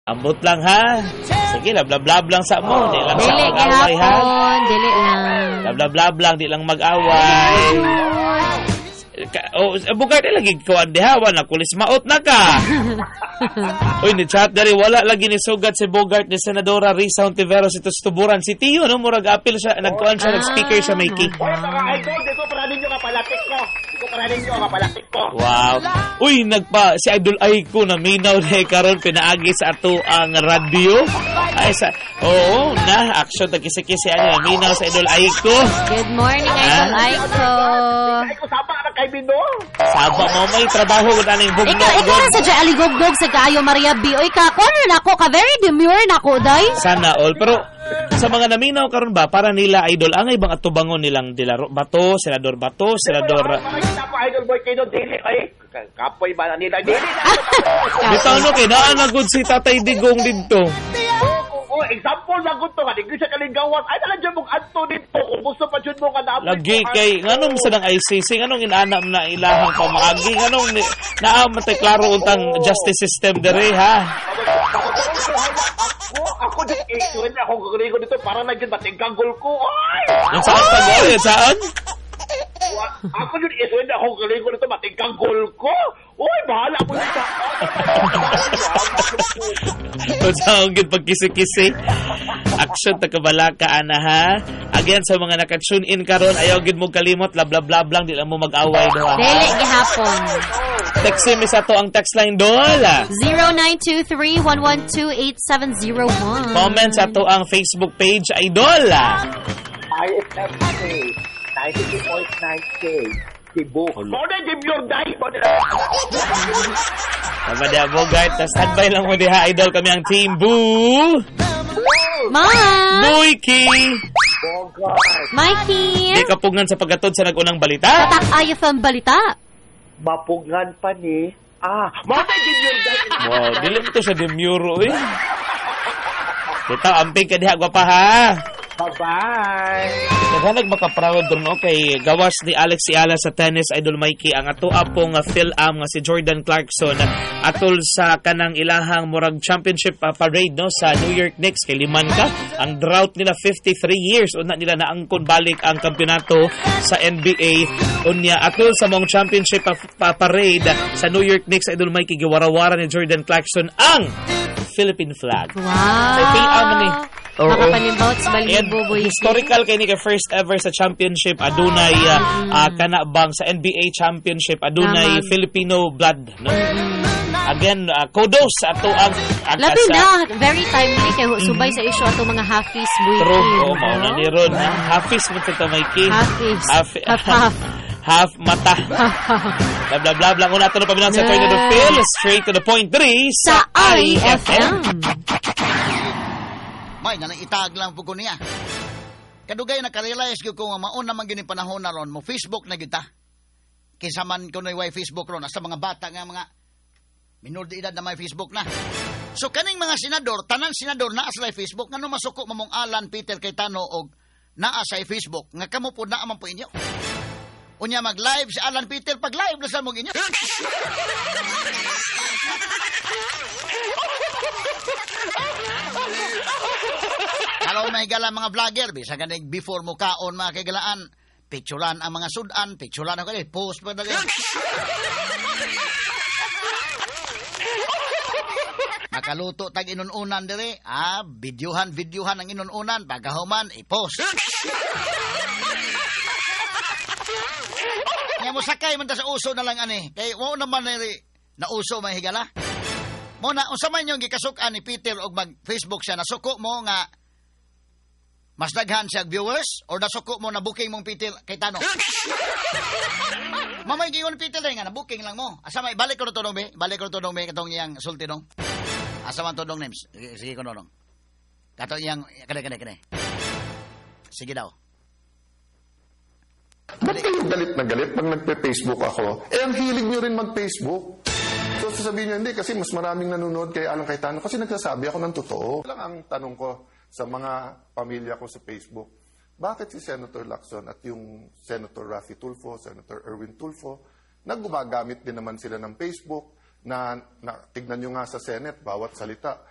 Ambot lang ha. Sige, lablab lang sa mo. Di lang sa Dili mag-away ha. gihapon, dili lang. Lablab lang, di lang mag-away. Bugart lagi ko andi ha, wala kulis maot na ka. Uy, ni chat dari wala lagi ni sugat si Bogart ni Senadora Risa Hontiveros ito Tuburan. Si Tio no murag apil siya, nagkuan siya, nag-speaker siya may key. Dito para ninyo kapalatik ko. Dito para ninyo kapalatik ko. Wow. Uy, si Idol Aiko na minaw na karon pinaagi sa ato ang radyo. Ay sa action ta kisi-kisi ano minaw sa Idol Aiko. Good morning, Idol Aiko. Aiko sapa na kay Bindo. Saba mo may trabaho gud aning bugno. Ikaw ra sa aligog-gog sa kaayo Maria B. Oy ka, corner nako ka very demure nako day. Sana all pero sa mga naminaw karon ba para nila Idol angay bang atubangon nilang Dilaro Bato, Senador Bato, Senador Idol boy kayo dili ay kapoy ba na nila dili. Bitaw no kay naa na gud si Tatay Digong didto. Example na gud to kadi sa kalingawan ay dala jud mong adto dito kung gusto pa jud mo kada lagi kay nganong sa nang ICC nganong inanam na ilahang pamaagi nganong naa matay klaro untang justice system dere ha. Ako din isuin ako gagawin ko dito para na jud matingkanggol ko. Ay! Yung saan pag-gol? Yung saan? Ako din isuin ako gagawin ko dito matingkanggol ko. Uy, bahala mo dito. Kung saan gid pagkisi-kisi. Action ta kabalaka ana ha. Again sa mga naka-tune in karon ayaw gid mo kalimot lablab lang di lang mo mag-away do ha. Dili gihapon. Text mi sa to ang text line dol. 0923-112-8701. Comment sa to ang Facebook page Idol. ISFK 92.9K Cebu. Muna give your die. Kabada Bogart, standby lang mo diha Idol kami ang team Boo. Ma! Boyki! Bogart. Mikey! Di kapugngan sa paggatod sa nagunang balita. Tatak IFM balita. Mapugan pa ni. Muna give your die. Wow, dili mo to sa demuro eh. Kita amping ka diha gwapa ha. Bye-bye. Naghanag makaproud doon kay gawas ni Alex Iala sa tennis Idol Mikey ang ato apong Phil-Am nga si Jordan Clarkson atol sa kanang ilahang murag championship parade no sa New York Knicks kay liman ka ang drought nila 53 years una nila naangkon balik ang kampeonato sa NBA unya atol sa mong championship parade sa New York Knicks Idol Mikey giwarawara ni Jordan Clarkson ang Philippine flag. Wow. Sa Phil-Am ni Makapanimbaut sa balibo boy. Historical kay ni ka first ever sa championship adunay kanabang sa NBA championship adunay Filipino blood no. Again kudos ato ang labi na very timely kay subay sa issue ato mga Hafiz boy. True mao na ni ron Hafiz mo to Mikey. Half mata. Blah blah una to na paminaw sa point of the Phil straight to the point 3 sa IFM. May nang itag lang po ko niya. Kadugay nakarealize ko kung mauna man gini panahon na ron mo Facebook na kita. Kinsa man ko na way Facebook ron sa mga bata nga mga minor de edad na may Facebook na. So kaning mga senador, tanan senador naa sa Facebook ngano masuko mamong Alan Peter Cayetano og naa sa Facebook nga kamo po naa man po inyo. Unya mag-live si Alan Peter pag live na sa mo inyo. Kalau may gala mga vlogger, bisa ganing before mo kaon mga kagalaan, picturean ang mga sudan, picturean ako post pa na ganyan. Makaluto tag inununan dire, videohan ang inununan, pagkahuman, i-post. Nga mo sakay man ta sa uso na lang ani, kay mo naman na uso may higala. Mo na unsa man yung gikasukan ni Peter og mag-Facebook siya nasuko mo nga mas daghan siya viewers or nasuko mo na booking mong Peter Cayetano. Mamay giyon Peter nga na booking lang mo. Asa may balik ko to dong be? Balik ko to dong be katong iyang sulti dong. Asa man to dong names? Sige ko dong. Kato iyang kane. Sige daw. Ba't kayo galit na galit pag nagpe-Facebook ako? Ang hilig nyo rin mag-Facebook. So sasabihin nyo, hindi, kasi mas maraming nanonood kay Alan Cayetano kasi nagsasabi ako ng totoo. Lang ang tanong ko sa mga pamilya ko sa Facebook, bakit si Senator Lacson at yung Senator Raffy Tulfo, Senator Erwin Tulfo, gumagamit din naman sila ng Facebook na tignan nyo nga sa Senate, bawat salita,